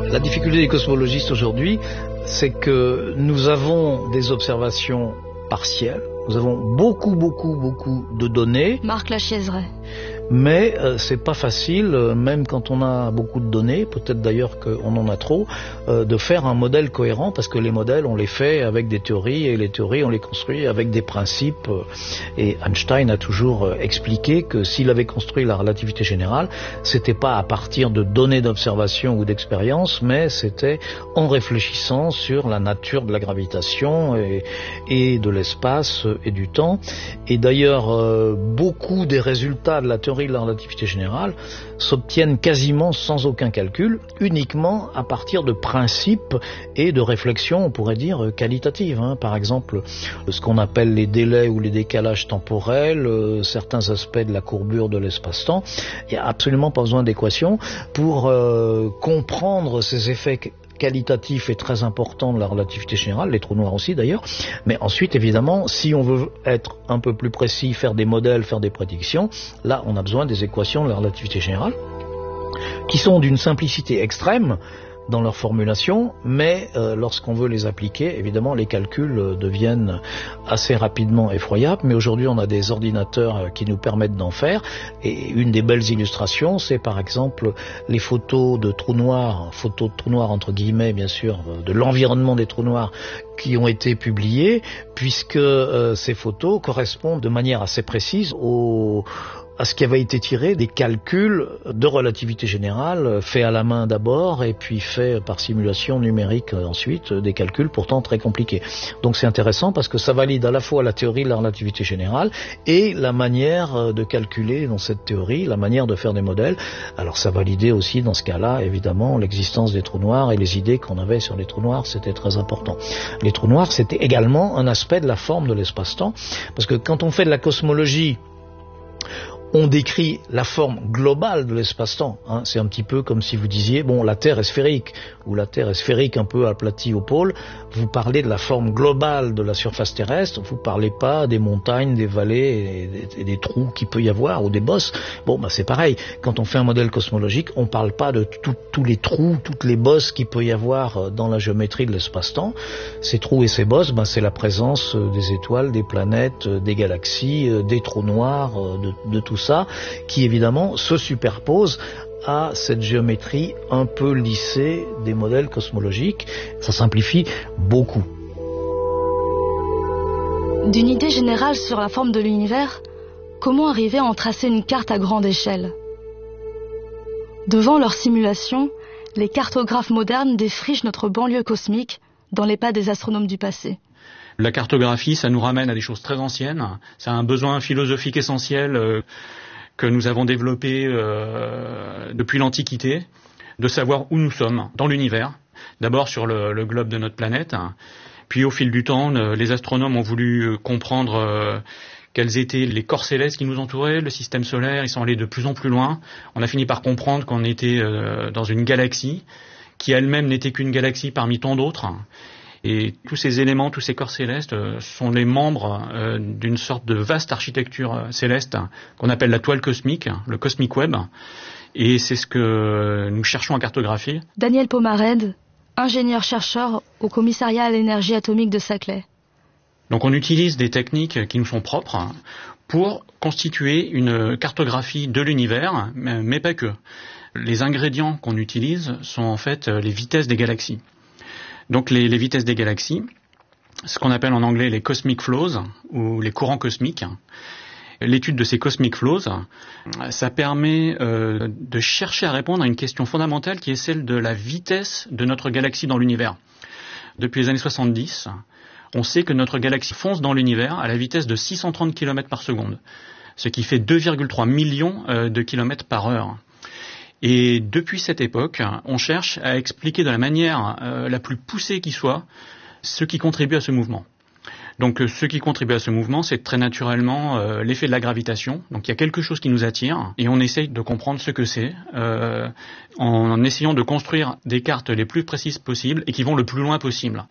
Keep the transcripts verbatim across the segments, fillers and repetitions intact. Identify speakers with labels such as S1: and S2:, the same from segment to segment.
S1: La difficulté des cosmologistes aujourd'hui, c'est que nous avons des observations partielles, nous avons beaucoup, beaucoup, beaucoup de données.
S2: Marc Lachiaiseray.
S1: Mais euh, c'est pas facile, euh, même quand on a beaucoup de données, peut-être d'ailleurs qu'on en a trop, euh, de faire un modèle cohérent, parce que les modèles, on les fait avec des théories, et les théories, on les construit avec des principes. Euh, et Einstein a toujours euh, expliqué que s'il avait construit la relativité générale, c'était pas à partir de données d'observation ou d'expérience, mais c'était en réfléchissant sur la nature de la gravitation et, et de l'espace et du temps. Et d'ailleurs, euh, beaucoup des résultats de la théorie de la relativité générale s'obtiennent quasiment sans aucun calcul, uniquement à partir de principes et de réflexions, on pourrait dire, qualitatives. Hein. Par exemple, ce qu'on appelle les délais ou les décalages temporels, euh, certains aspects de la courbure de l'espace-temps. Il n'y a absolument pas besoin d'équations pour euh, comprendre ces effets qualitatif est très important de la relativité générale, les trous noirs aussi d'ailleurs, mais ensuite évidemment si on veut être un peu plus précis, faire des modèles, faire des prédictions, là on a besoin des équations de la relativité générale qui sont d'une simplicité extrême dans leur formulation, mais euh, lorsqu'on veut les appliquer, évidemment les calculs euh, deviennent assez rapidement effroyables, mais aujourd'hui on a des ordinateurs euh, qui nous permettent d'en faire, et une des belles illustrations, c'est par exemple les photos de trous noirs, photos de trous noirs entre guillemets bien sûr, euh, de l'environnement des trous noirs qui ont été publiées, puisque euh, ces photos correspondent de manière assez précise aux à ce qui avait été tiré des calculs de relativité générale, faits à la main d'abord et puis faits par simulation numérique ensuite, des calculs pourtant très compliqués. Donc c'est intéressant parce que ça valide à la fois la théorie de la relativité générale et la manière de calculer dans cette théorie, la manière de faire des modèles. Alors ça validait aussi dans ce cas-là, évidemment, l'existence des trous noirs et les idées qu'on avait sur les trous noirs, c'était très important. Les trous noirs, c'était également un aspect de la forme de l'espace-temps, parce que quand on fait de la cosmologie, on décrit la forme globale de l'espace-temps. Hein. C'est un petit peu comme si vous disiez, bon, la Terre est sphérique, ou la Terre est sphérique un peu aplatie au pôle. Vous parlez de la forme globale de la surface terrestre, vous parlez pas des montagnes, des vallées, et des, et des trous qu'il peut y avoir, ou des bosses. Bon, bah c'est pareil. Quand on fait un modèle cosmologique, on parle pas de tous les trous, toutes les bosses qu'il peut y avoir dans la géométrie de l'espace-temps. Ces trous et ces bosses, bah, c'est la présence des étoiles, des planètes, des galaxies, des trous noirs, de, de tout ça, qui évidemment se superpose à cette géométrie un peu lissée des modèles cosmologiques. Ça simplifie beaucoup.
S2: D'une idée générale sur la forme de l'univers, comment arriver à en tracer une carte à grande échelle? Devant leur simulation, les cartographes modernes défrichent notre banlieue cosmique dans les pas des astronomes du passé.
S3: La cartographie, ça nous ramène à des choses très anciennes. C'est un besoin philosophique essentiel euh, que nous avons développé euh, depuis l'Antiquité, de savoir où nous sommes dans l'univers. D'abord sur le, le globe de notre planète. Puis au fil du temps, les astronomes ont voulu comprendre euh, quels étaient les corps célestes qui nous entouraient, le système solaire. Ils sont allés de plus en plus loin. On a fini par comprendre qu'on était euh, dans une galaxie qui elle-même n'était qu'une galaxie parmi tant d'autres. Et tous ces éléments, tous ces corps célestes euh, sont les membres euh, d'une sorte de vaste architecture euh, céleste qu'on appelle la toile cosmique, le Cosmic Web. Et c'est ce que nous cherchons à cartographier.
S2: Daniel Pomarède, ingénieur-chercheur au commissariat à l'énergie atomique de Saclay.
S3: Donc on utilise des techniques qui nous sont propres pour constituer une cartographie de l'univers, mais pas que. Les ingrédients qu'on utilise sont en fait les vitesses des galaxies. Donc les, les vitesses des galaxies, ce qu'on appelle en anglais les cosmic flows, ou les courants cosmiques. L'étude de ces cosmic flows, ça permet euh, de chercher à répondre à une question fondamentale qui est celle de la vitesse de notre galaxie dans l'univers. Depuis les années soixante-dix, on sait que notre galaxie fonce dans l'univers à la vitesse de six cent trente kilomètres par seconde, ce qui fait deux virgule trois millions euh, de kilomètres par heure. Et depuis cette époque, on cherche à expliquer de la manière euh, la plus poussée qui soit ce qui contribue à ce mouvement. Donc ce qui contribue à ce mouvement, c'est très naturellement euh, l'effet de la gravitation. Donc il y a quelque chose qui nous attire et on essaye de comprendre ce que c'est euh, en essayant de construire des cartes les plus précises possibles et qui vont le plus loin possible.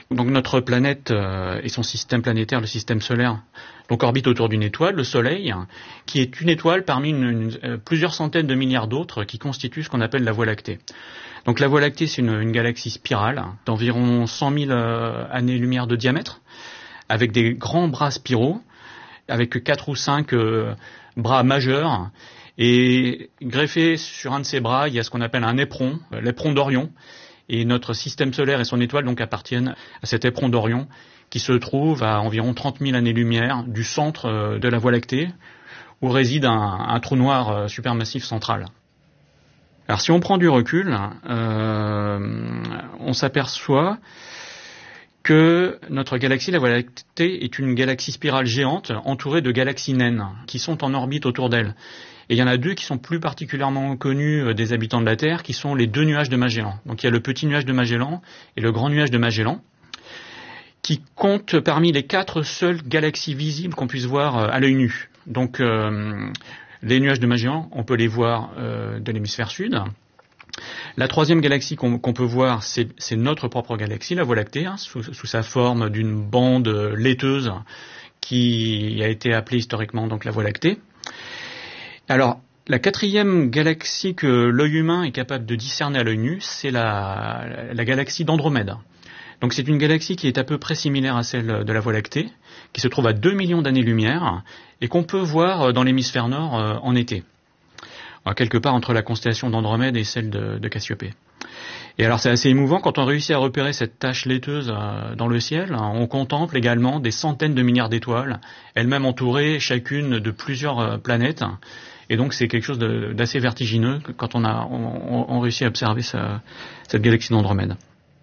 S3: Donc notre planète euh, et son système planétaire, le système solaire, donc orbite autour d'une étoile, le Soleil, qui est une étoile parmi une, une, euh, plusieurs centaines de milliards d'autres qui constituent ce qu'on appelle la Voie lactée. Donc la Voie lactée, c'est une, une galaxie spirale d'environ cent mille euh, années-lumière de diamètre, avec des grands bras spiraux, avec quatre ou cinq euh, bras majeurs, et greffé sur un de ces bras, il y a ce qu'on appelle un éperon, euh, l'éperon d'Orion. Et notre système solaire et son étoile donc appartiennent à cet éperon d'Orion qui se trouve à environ trente mille années-lumière du centre de la Voie lactée où réside un, un trou noir supermassif central. Alors si on prend du recul, euh, on s'aperçoit que notre galaxie, la Voie lactée, est une galaxie spirale géante entourée de galaxies naines qui sont en orbite autour d'elle. Et il y en a deux qui sont plus particulièrement connus des habitants de la Terre, qui sont les deux nuages de Magellan. Donc il y a le petit nuage de Magellan et le grand nuage de Magellan, qui comptent parmi les quatre seules galaxies visibles qu'on puisse voir à l'œil nu. Donc euh, les nuages de Magellan, on peut les voir euh, de l'hémisphère sud. La troisième galaxie qu'on, qu'on peut voir, c'est, c'est notre propre galaxie, la Voie lactée, hein, sous, sous sa forme d'une bande laiteuse qui a été appelée historiquement donc la Voie lactée. Alors, la quatrième galaxie que l'œil humain est capable de discerner à l'œil nu, c'est la, la galaxie d'Andromède. Donc c'est une galaxie qui est à peu près similaire à celle de la Voie lactée, qui se trouve à deux millions d'années-lumière, et qu'on peut voir dans l'hémisphère nord euh, en été. Alors, quelque part entre la constellation d'Andromède et celle de, de Cassiopée. Et alors c'est assez émouvant quand on réussit à repérer cette tache laiteuse euh, dans le ciel. Hein, on contemple également des centaines de milliards d'étoiles, elles-mêmes entourées chacune de plusieurs euh, planètes. Et donc c'est quelque chose de, d'assez vertigineux quand on a on, on réussit à observer ce, cette galaxie d'Andromède.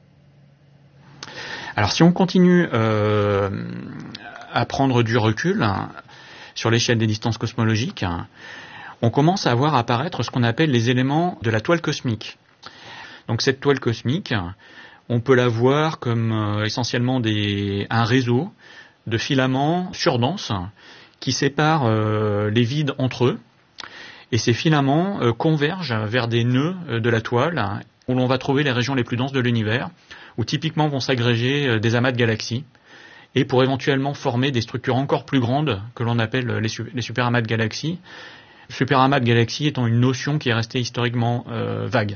S3: Alors si on continue euh, à prendre du recul hein, sur l'échelle des distances cosmologiques, hein, on commence à voir apparaître ce qu'on appelle les éléments de la toile cosmique. Donc cette toile cosmique, on peut la voir comme euh, essentiellement des, un réseau de filaments surdenses qui séparent euh, les vides entre eux. Et ces filaments euh, convergent vers des nœuds euh, de la toile où l'on va trouver les régions les plus denses de l'univers, où typiquement vont s'agréger euh, des amas de galaxies, et pour éventuellement former des structures encore plus grandes que l'on appelle les, su- les superamas de galaxies. Le superamas de galaxies étant une notion qui est restée historiquement euh, vague.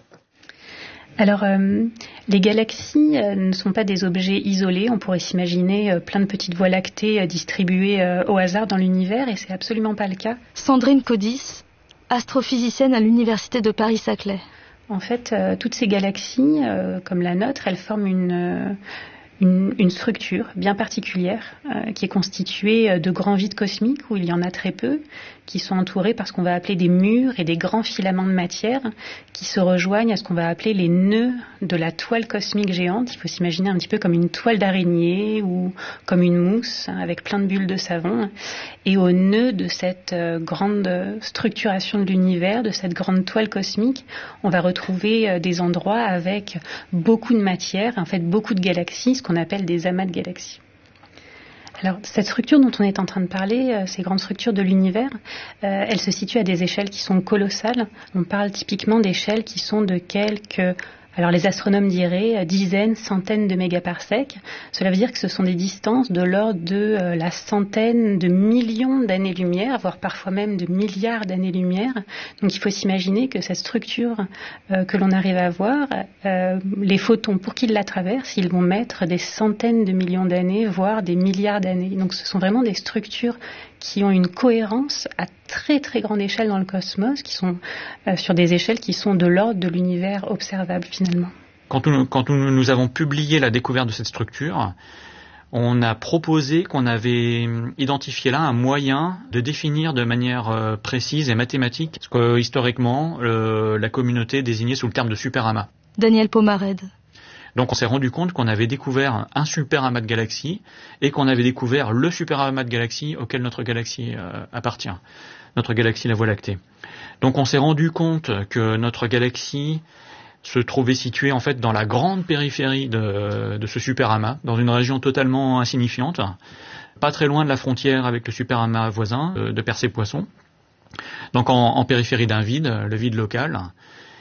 S4: Alors, euh, les galaxies euh, ne sont pas des objets isolés. On pourrait s'imaginer euh, plein de petites voies lactées euh, distribuées euh, au hasard dans l'univers, et c'est absolument pas le cas.
S2: Sandrine Codis, astrophysicienne à l'université de Paris-Saclay.
S4: En fait, euh, toutes ces galaxies, euh, comme la nôtre, elles forment une... Euh, Une, une structure bien particulière euh, qui est constituée de grands vides cosmiques où il y en a très peu, qui sont entourés par ce qu'on va appeler des murs et des grands filaments de matière qui se rejoignent à ce qu'on va appeler les nœuds de la toile cosmique géante. Il faut s'imaginer un petit peu comme une toile d'araignée ou comme une mousse avec plein de bulles de savon. Et au nœud de cette euh, grande structuration de l'univers, de cette grande toile cosmique, on va retrouver euh, des endroits avec beaucoup de matière, en fait beaucoup de galaxies, ce qu'on appelle des amas de galaxies. Alors, cette structure dont on est en train de parler, euh, ces grandes structures de l'univers, euh, elles se situent à des échelles qui sont colossales. On parle typiquement d'échelles qui sont de quelques... Alors les astronomes diraient dizaines, centaines de mégaparsecs. Cela veut dire que ce sont des distances de l'ordre de euh, la centaine de millions d'années-lumière, voire parfois même de milliards d'années-lumière. Donc il faut s'imaginer que cette structure euh, que l'on arrive à voir, euh, les photons, pour qu'ils la traversent, ils vont mettre des centaines de millions d'années, voire des milliards d'années. Donc ce sont vraiment des structures qui ont une cohérence à très très grande échelle dans le cosmos, qui sont euh, sur des échelles qui sont de l'ordre de l'univers observable finalement.
S3: Quand nous, quand nous, nous avons publié la découverte de cette structure, on a proposé qu'on avait identifié là un moyen de définir de manière euh, précise et mathématique ce que historiquement euh, la communauté désignait sous le terme de superamas.
S2: Daniel Pomarède.
S3: Donc on s'est rendu compte qu'on avait découvert un superamas de galaxies et qu'on avait découvert le superamas de galaxies auquel notre galaxie euh, appartient, notre galaxie la Voie lactée. Donc on s'est rendu compte que notre galaxie se trouvait située en fait dans la grande périphérie de, de ce superamas, dans une région totalement insignifiante, pas très loin de la frontière avec le superamas voisin de, de Persée-Poisson, donc en, en périphérie d'un vide, le vide local.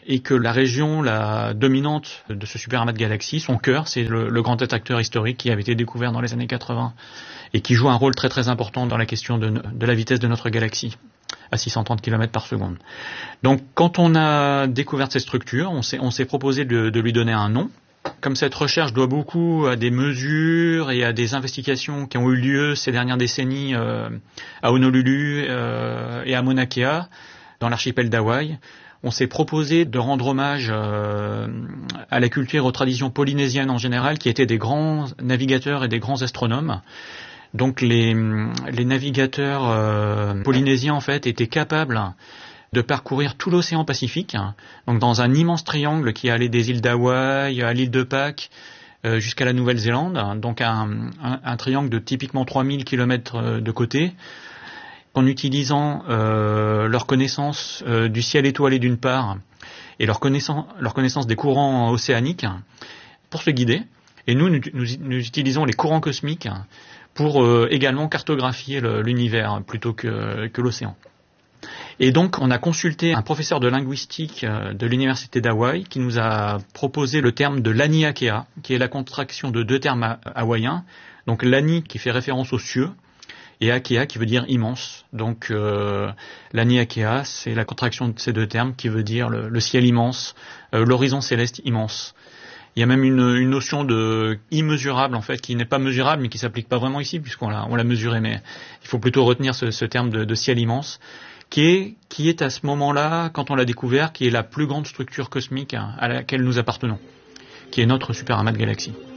S3: et que la région la dominante de ce super amas de galaxies, son cœur, c'est le, le grand détecteur historique qui avait été découvert dans les années quatre-vingts et qui joue un rôle très très important dans la question de, de la vitesse de notre galaxie à six cent trente kilomètres par seconde. Donc quand on a découvert cette structure, on s'est, on s'est proposé de, de lui donner un nom. Comme cette recherche doit beaucoup à des mesures et à des investigations qui ont eu lieu ces dernières décennies euh, à Honolulu euh, et à Mauna Kea, dans l'archipel d'Hawaï, on s'est proposé de rendre hommage euh, à la culture et aux traditions polynésiennes en général, qui étaient des grands navigateurs et des grands astronomes. Donc les, les navigateurs euh, polynésiens en fait étaient capables de parcourir tout l'océan Pacifique, donc dans un immense triangle qui allait des îles d'Hawaï à l'île de Pâques euh, jusqu'à la Nouvelle-Zélande, donc un, un, un triangle de typiquement trois mille kilomètres de côté, en utilisant euh, leur connaissance euh, du ciel étoilé d'une part et leur connaissance, leur connaissance des courants océaniques pour se guider. Et nous, nous, nous utilisons les courants cosmiques pour euh, également cartographier le, l'univers plutôt que, que l'océan. Et donc, on a consulté un professeur de linguistique de l'université d'Hawaï qui nous a proposé le terme de Laniakea, qui est la contraction de deux termes hawaïens. Donc, Lani qui fait référence aux cieux, et Akea qui veut dire immense. Donc euh, Laniakea, c'est la contraction de ces deux termes qui veut dire le, le ciel immense, euh, l'horizon céleste immense. Il y a même une, une notion de immesurable en fait, qui n'est pas mesurable mais qui s'applique pas vraiment ici puisqu'on l'a, on l'a mesuré, mais il faut plutôt retenir ce, ce terme de, de ciel immense, qui est, qui est à ce moment-là, quand on l'a découvert, qui est la plus grande structure cosmique à laquelle nous appartenons, qui est notre super amas de galaxies.